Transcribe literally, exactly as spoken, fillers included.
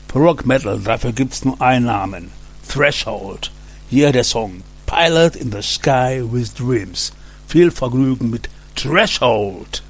Rock Metal, dafür gibt's nur einen Namen. Threshold. Hier der Song Pilot in the Sky with Dreams. Viel Vergnügen mit Threshold.